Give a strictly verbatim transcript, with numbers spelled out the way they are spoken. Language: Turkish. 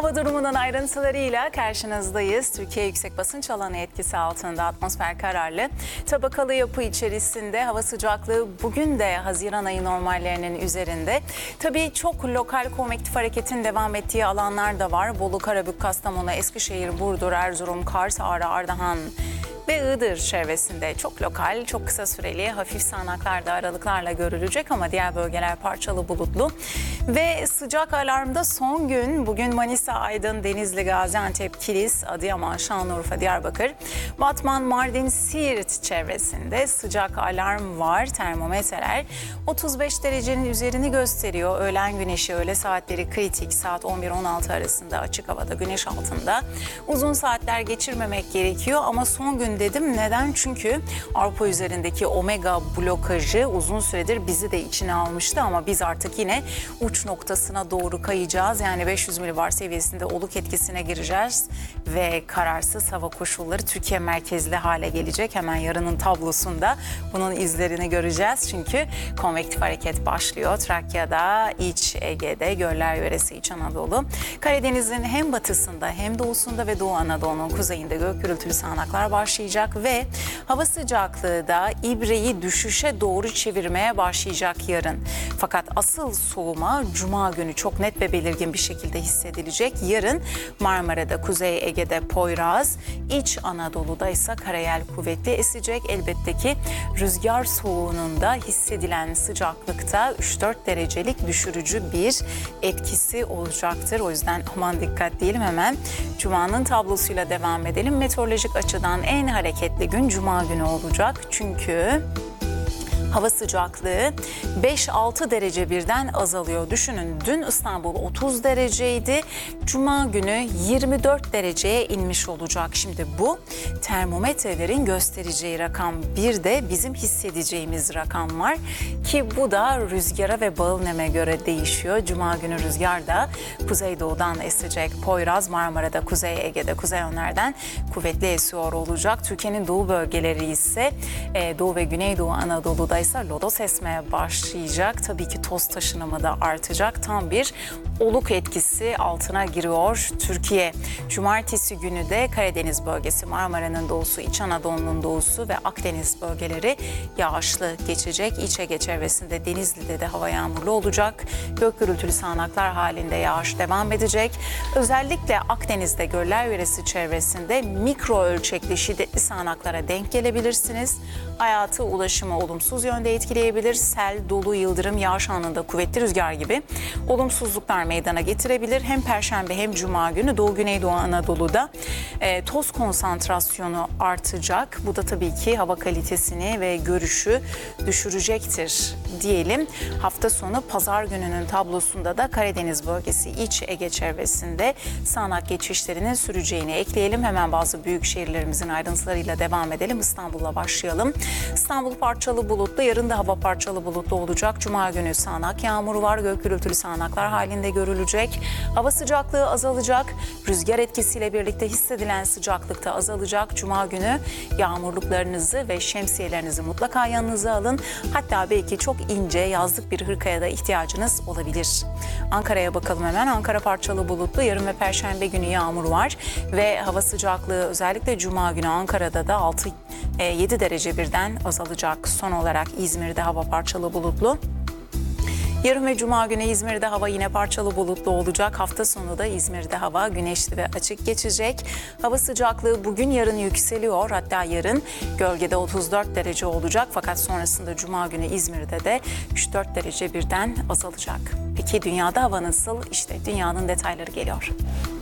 Hava durumunun ayrıntılarıyla karşınızdayız. Türkiye yüksek basınç alanı etkisi altında, atmosfer kararlı. Tabakalı yapı içerisinde hava sıcaklığı bugün de Haziran ayı normallerinin üzerinde. Tabii çok lokal konvektif hareketin devam ettiği alanlar da var. Bolu, Karabük, Kastamonu, Eskişehir, Burdur, Erzurum, Kars, Ağrı, Ardahan ve Iğdır çevresinde çok lokal, çok kısa süreli hafif sağanaklar da aralıklarla görülecek ama diğer bölgeler parçalı bulutlu. Ve sıcak alarmda son gün bugün Manisa, Aydın, Denizli, Gaziantep, Kilis, Adıyaman, Şanlıurfa, Diyarbakır, Batman, Mardin, Siirt çevresinde sıcak alarm var. Termometreler otuz beş derecenin üzerini gösteriyor. Öğlen güneşi, öğle saatleri kritik, saat on bir on altı arasında açık havada güneş altında. Uzun saatler geçirmemek gerekiyor ama son gün dedim. Neden? Çünkü Avrupa üzerindeki omega blokajı uzun süredir bizi de içine almıştı ama biz artık yine uç noktasına doğru kayacağız. Yani beş yüz milibar seviyesinde oluk etkisine gireceğiz ve kararsız hava koşulları Türkiye merkezli hale gelecek. Hemen yarının tablosunda bunun izlerini göreceğiz. Çünkü konvektif hareket başlıyor. Trakya'da, İç Ege'de, Göller Yöresi, İç Anadolu, Karadeniz'in hem batısında hem doğusunda ve Doğu Anadolu'nun kuzeyinde gök gürültülü sağanaklar başlayacak ve hava sıcaklığı da ibreyi düşüşe doğru çevirmeye başlayacak yarın. Fakat asıl soğuma Cuma günü çok net ve belirgin bir şekilde hissedilecek. Yarın Marmara'da, Kuzey Ege'de Poyraz, İç Anadolu'da ise karayel kuvvetli esecek. Elbette ki rüzgar soğuğunun da hissedilen sıcaklıkta üç dört derecelik düşürücü bir etkisi olacaktır. O yüzden aman dikkat diyelim, hemen Cuma'nın tablosuyla devam edelim. Meteorolojik açıdan en hareketli gün Cuma günü olacak. Çünkü hava sıcaklığı beş altı derece birden azalıyor. Düşünün, dün İstanbul otuz dereceydi. Cuma günü yirmi dört dereceye inmiş olacak. Şimdi bu termometrelerin göstereceği rakam, bir de bizim hissedeceğimiz rakam var ki bu da rüzgara ve bağıl neme göre değişiyor. Cuma günü rüzgar da kuzeydoğudan esecek. Poyraz, Marmara'da, Kuzey Ege'de, kuzey yönlerden kuvvetli esiyor olacak. Türkiye'nin doğu bölgeleri ise Doğu ve Güneydoğu Anadolu'da ise lodos esmeye başlayacak. Tabii ki toz taşınımı da artacak. Tam bir oluk etkisi altına giriyor Türkiye. Cumartesi günü de Karadeniz bölgesi, Marmara'nın doğusu, İç Anadolu'nun doğusu ve Akdeniz bölgeleri yağışlı geçecek. İç Ege çevresinde, Denizli'de de hava yağmurlu olacak. Gök gürültülü sağanaklar halinde yağış devam edecek. Özellikle Akdeniz'de, Göller Yöresi çevresinde mikro ölçekli şiddetli sağanaklara denk gelebilirsiniz. Hayatı, ulaşımı olumsuz yönde etkileyebilir. Sel, dolu, yıldırım, yağış anında kuvvetli rüzgar gibi olumsuzluklar meydana getirebilir. Hem Perşembe hem Cuma günü Doğu Güneydoğu Anadolu'da e, toz konsantrasyonu artacak. Bu da tabii ki hava kalitesini ve görüşü düşürecektir diyelim. Hafta sonu Pazar gününün tablosunda da Karadeniz bölgesi, İç Ege çevresinde sağanak geçişlerinin süreceğini ekleyelim. Hemen bazı büyük şehirlerimizin ayrıntılarıyla devam edelim. İstanbul'la başlayalım. İstanbul parçalı bulutlu, yarın da hava parçalı bulutlu olacak. Cuma günü sağanak yağmuru var, gök gürültülü sağanaklar halinde görülecek. Hava sıcaklığı azalacak. Rüzgar etkisiyle birlikte hissedilen sıcaklık da azalacak. Cuma günü yağmurluklarınızı ve şemsiyelerinizi mutlaka yanınıza alın. Hatta belki çok ince yazlık bir hırkaya da ihtiyacınız olabilir. Ankara'ya bakalım hemen. Ankara parçalı bulutlu, yarın ve Perşembe günü yağmur var ve hava sıcaklığı özellikle Cuma günü Ankara'da da altı yedi derece birden azalacak. Son olarak İzmir'de hava parçalı bulutlu. Yarın ve Cuma günü İzmir'de hava yine parçalı bulutlu olacak. Hafta sonu da İzmir'de hava güneşli ve açık geçecek. Hava sıcaklığı bugün yarın yükseliyor. Hatta yarın gölgede otuz dört derece olacak. Fakat sonrasında Cuma günü İzmir'de de üç dört derece birden azalacak. Peki dünyada hava nasıl? İşte dünyanın detayları geliyor.